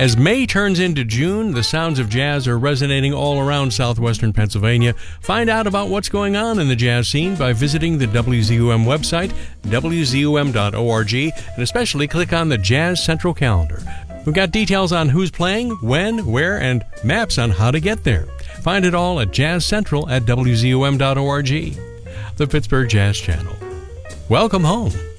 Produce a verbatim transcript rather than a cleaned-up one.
As May turns into June, the sounds of jazz are resonating all around southwestern Pennsylvania. Find out about what's going on in the jazz scene by visiting the W Z U M website, W Z U M dot org, and especially click on the Jazz Central calendar. We've got details on who's playing, when, where, and maps on how to get there. Find it all at Jazz Central at W Z U M dot org. The Pittsburgh Jazz Channel. Welcome home.